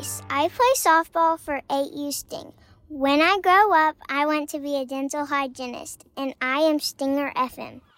Grace. I play softball for 8U Sting. When I grow up, I want to be a dental hygienist, and I am Stinger FM.